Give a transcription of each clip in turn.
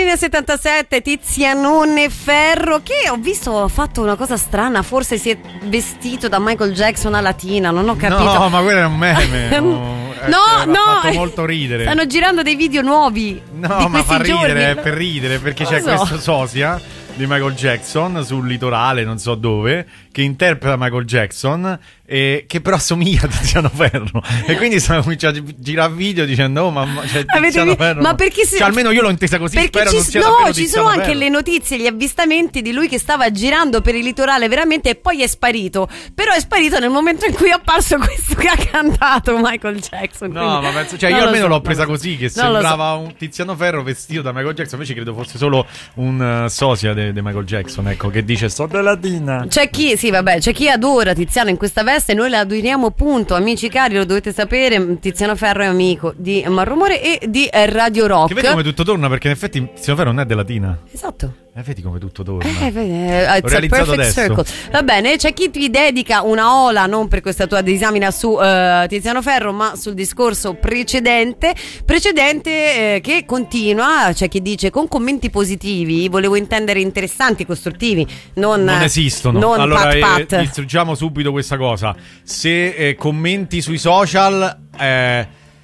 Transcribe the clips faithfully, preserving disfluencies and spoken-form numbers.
nel settantasette Tizianone Ferro, che ho visto ha fatto una cosa strana, forse si è vestito da Michael Jackson a latina, non ho capito. No, ma quello è un meme. no, eh, no, ha fatto molto ridere. Stanno girando dei video nuovi. No, ma fa ridere, giorni. è per ridere, perché non c'è so. questo sosia di Michael Jackson sul litorale, non so dove, che interpreta Michael Jackson, e che però assomiglia a Tiziano Ferro, e quindi stanno cominciando a girare video dicendo oh mamma, cioè, Tiziano Ferro, ma perché se... cioè, almeno io l'ho intesa così, perché spero ci... non sia no, davvero ci Tiziano sono anche Ferro. le notizie, gli avvistamenti di lui che stava girando per il litorale veramente, e poi è sparito, però è sparito nel momento in cui è apparso questo che ha cantato Michael Jackson. No, quindi... ma penso, cioè, io lo almeno so, l'ho presa così, che non sembrava un Tiziano Ferro vestito da Michael Jackson, invece credo fosse solo un uh, sosia di Michael Jackson, ecco, che dice sto della latina. C'è chi, sì vabbè, c'è chi adora Tiziano in questa veste, noi la adoriamo, punto, amici cari, lo dovete sapere, Tiziano Ferro è amico di Marrumore e di Radio Rock. Che vedi come tutto torna, perché in effetti Tiziano Ferro non è della latina. Esatto. Eh, vedi come tutto torna. Eh, eh, it's Ho realizzato a perfect adesso. circle. Va bene, c'è chi ti dedica una ola non per questa tua disamina su uh, Tiziano Ferro, ma sul discorso precedente precedente eh, che continua. C'è chi dice con commenti positivi, volevo intendere interessanti, costruttivi, non, non esistono. non allora pat pat. Eh, distruggiamo subito questa cosa. Se eh, commenti sui social eh,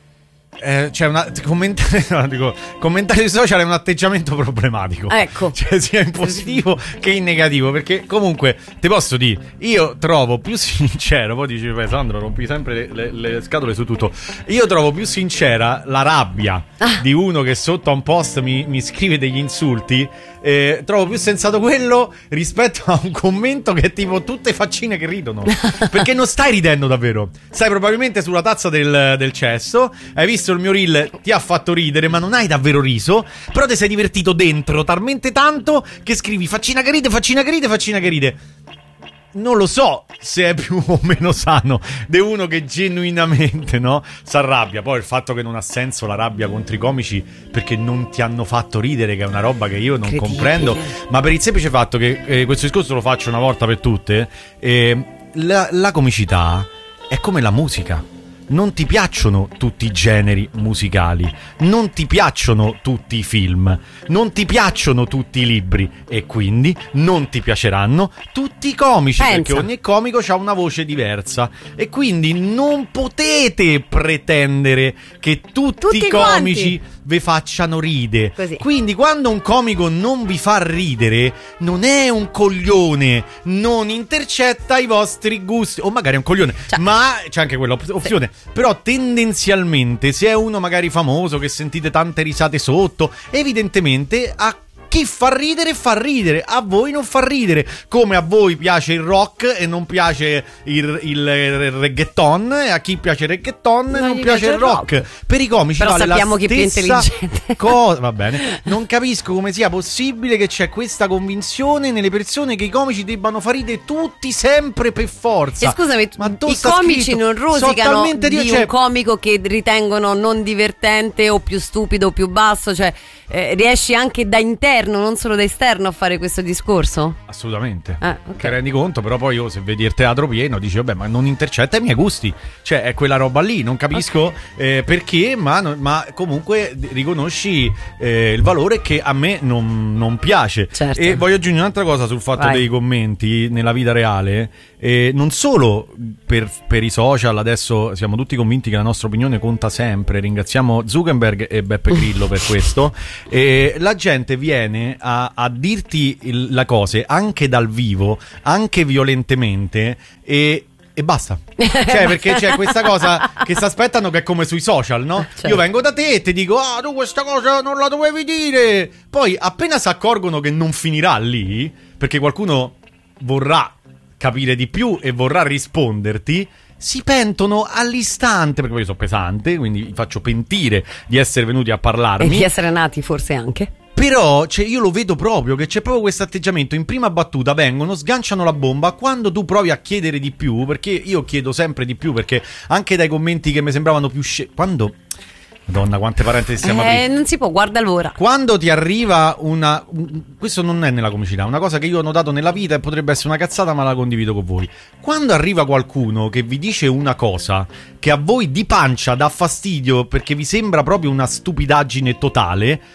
Eh, cioè una, commentare, no, dico, commentare sui social è un atteggiamento problematico. Ecco. Cioè sia in positivo che in negativo. Perché comunque ti posso dire, io trovo più sincero. Poi dici beh, Sandro, rompi sempre le, le, le scatole su tutto. Io trovo più sincera la rabbia ah. di uno che sotto a un post mi, mi scrive degli insulti. Eh, trovo più sensato quello rispetto a un commento che è tipo tutte faccine che ridono. Perché non stai ridendo davvero. Stai probabilmente sulla tazza del, del cesso. Hai visto il mio reel, ti ha fatto ridere, ma non hai davvero riso. Però ti sei divertito dentro talmente tanto che scrivi faccina che ride, faccina che ride, faccina che ride. Non lo so se è più o meno sano di uno che genuinamente, no, s'arrabbia. Poi il fatto che non ha senso la rabbia contro i comici perché non ti hanno fatto ridere, che è una roba che io non Credibile. comprendo. Ma per il semplice fatto che eh, questo discorso lo faccio una volta per tutte, eh, la, la comicità è come la musica. Non ti piacciono tutti i generi musicali, non ti piacciono tutti i film, non ti piacciono tutti i libri e quindi non ti piaceranno tutti i comici. Pensa. Perché ogni comico ha una voce diversa e quindi non potete pretendere che tutti, Tutti i comici quanti vi facciano ridere. Così. Quindi quando un comico non vi fa ridere non è un coglione, non intercetta i vostri gusti, o magari è un coglione, Cioè. ma c'è anche quella op- opzione. Però tendenzialmente se è uno magari famoso che sentite tante risate sotto, evidentemente a chi fa ridere fa ridere, a voi non fa ridere, come a voi piace il rock e non piace il, il, il reggaeton, e a chi piace il reggaeton e Non non gli piace il rock. Per i comici Però vale sappiamo la chi è più stessa intelligente. cosa. Va bene, non capisco come sia possibile che c'è questa convinzione nelle persone che i comici debbano far ridere tutti sempre per forza. E scusami, Ma dove i sta comici scritto? non So rosicano talmente di di- cioè- un comico che ritengono non divertente o più stupido o più basso, cioè eh, riesci anche da interno, non solo da esterno, a fare questo discorso? Assolutamente. Ah, ok. Che rendi conto, però poi io se vedi il teatro pieno dici vabbè, ma non intercetta i miei gusti. Cioè è quella roba lì, non capisco okay. eh, perché, ma, no- ma comunque riconosci eh, il valore che a me non, non piace. Certo. E voglio aggiungere un'altra cosa sul fatto Vai. dei commenti nella vita reale. Eh, non solo per, per i social, adesso siamo tutti convinti che la nostra opinione conta sempre. Ringraziamo Zuckerberg e Beppe Grillo per questo. Eh, la gente viene a, a dirti il, la cose anche dal vivo, anche violentemente, e e basta. Cioè perché c'è questa cosa che si aspettano, che è come sui social, no? Certo. Io vengo da te e ti dico ah tu questa cosa non la dovevi dire. Poi appena si accorgono che non finirà lì, perché qualcuno vorrà capire di più e vorrà risponderti, si pentono all'istante, perché poi io sono pesante, quindi vi faccio pentire di essere venuti a E parlarmi. di essere nati forse anche. Però cioè, io lo vedo proprio che c'è proprio questo atteggiamento. In prima battuta vengono, sganciano la bomba. Quando tu provi a chiedere di più, perché io chiedo sempre di più, perché anche dai commenti che mi sembravano più sce- quando Madonna, quante parentesi stiamo Eh, aprendo. non si può, guarda l'ora. Quando ti arriva una... Questo non è nella comicità, una cosa che io ho notato nella vita e potrebbe essere una cazzata, ma la condivido con voi. Quando arriva qualcuno che vi dice una cosa che a voi di pancia dà fastidio perché vi sembra proprio una stupidaggine totale,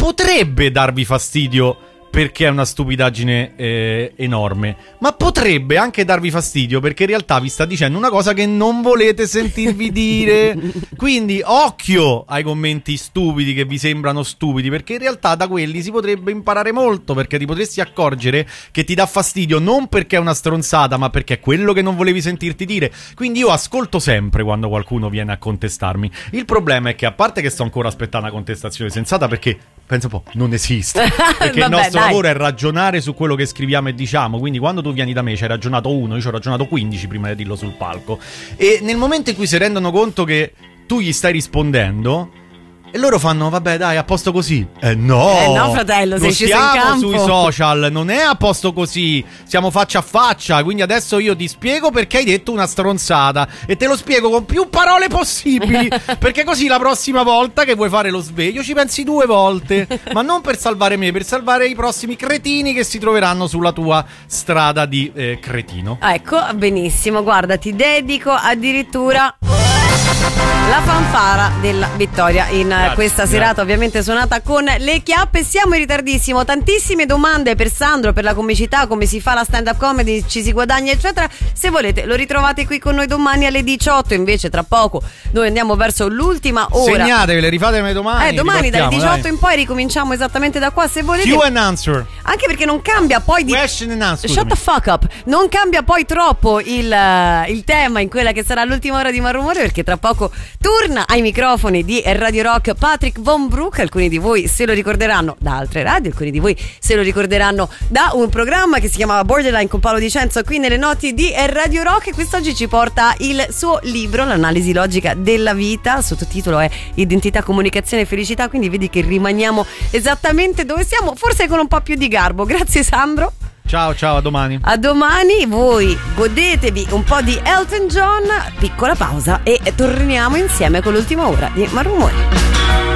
potrebbe darvi fastidio perché è una stupidaggine eh, enorme, ma potrebbe anche darvi fastidio perché in realtà vi sta dicendo una cosa che non volete sentirvi dire. Quindi occhio ai commenti stupidi che vi sembrano stupidi, perché in realtà da quelli si potrebbe imparare molto, perché ti potresti accorgere che ti dà fastidio non perché è una stronzata, ma perché è quello che non volevi sentirti dire. Quindi io ascolto sempre quando qualcuno viene a contestarmi. Il problema è che, a parte che sto ancora aspettando una contestazione sensata, perché pensa un po', non esiste. Perché Vabbè, il nostro dai. lavoro è ragionare su quello che scriviamo e diciamo. Quindi quando tu vieni da me ci hai ragionato uno, io ci ho ragionato quindici prima di dirlo sul palco. E nel momento in cui si rendono conto che tu gli stai rispondendo, e loro fanno, vabbè dai, a posto così. Eh no, Eh no, fratello, sei non sceso in siamo campo. sui social, non è a posto così, siamo faccia a faccia. Quindi adesso io ti spiego perché hai detto una stronzata, e te lo spiego con più parole possibili, perché così la prossima volta che vuoi fare lo sveglio ci pensi due volte. Ma non per salvare me, per salvare i prossimi cretini che si troveranno sulla tua strada di eh, cretino. Ecco, benissimo, guarda, ti dedico addirittura la fanfara della vittoria in Grazie, questa grazie. serata, ovviamente suonata con le chiappe. Siamo in ritardissimo, tantissime domande per Sandro, per la comicità, come si fa la stand up comedy, ci si guadagna eccetera. Se volete lo ritrovate qui con noi domani alle diciotto. Invece tra poco noi andiamo verso l'ultima ora. Segnatevele, rifatemi domani. Eh, domani dalle ripartiamo, diciotto in poi ricominciamo esattamente da qua, se volete. dai. Q and answer. Anche perché non cambia poi di Question and answer. Shut the fuck up. Non cambia poi troppo il, uh, il tema in quella che sarà l'ultima ora di Marrumore, perché tra poco torna ai microfoni di Radio Rock Patrick Von Broek. Alcuni di voi se lo ricorderanno da altre radio, alcuni di voi se lo ricorderanno da un programma che si chiamava Borderline con Paolo Di Cenzo qui nelle noti di Radio Rock, e quest'oggi ci porta il suo libro, l'analisi logica della vita. Il sottotitolo è Identità, comunicazione e felicità, quindi vedi che rimaniamo esattamente dove siamo, forse con un po' più di garbo. Grazie Sandro. Ciao, ciao, a domani. A domani, voi godetevi un po' di Elton John, piccola pausa e torniamo insieme con l'ultima ora di Marrumore.